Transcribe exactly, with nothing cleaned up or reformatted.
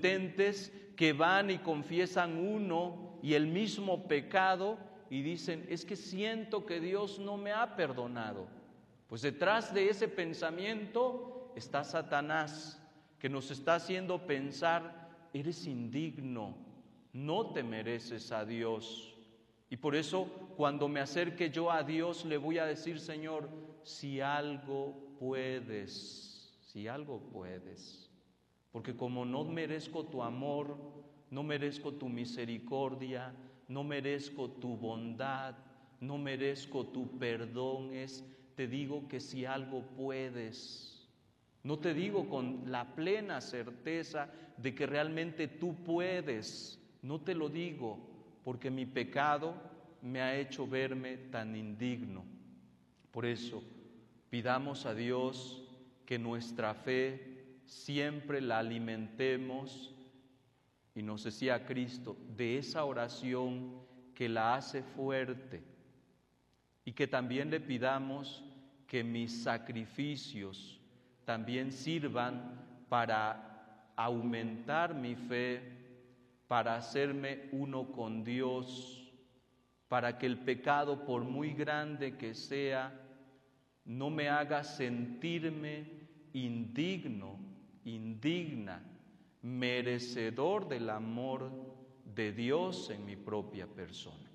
penitentes que van y confiesan uno y el mismo pecado y dicen, es que siento que Dios no me ha perdonado. Pues detrás de ese pensamiento está Satanás, que nos está haciendo pensar, eres indigno, no te mereces a Dios. Y por eso, cuando me acerque yo a Dios, le voy a decir, Señor, si algo puedes, si algo puedes. Porque como no merezco tu amor, no merezco tu misericordia, no merezco tu bondad, no merezco tu perdón, es, te digo que si algo puedes. No te digo con la plena certeza de que realmente tú puedes, no te lo digo, porque mi pecado me ha hecho verme tan indigno. Por eso, pidamos a Dios que nuestra fe siempre la alimentemos, y nos decía Cristo, de esa oración que la hace fuerte, y que también le pidamos que mis sacrificios también sirvan para aumentar mi fe, para hacerme uno con Dios, para que el pecado, por muy grande que sea, no me haga sentirme indigno, indigna, merecedor del amor de Dios en mi propia persona.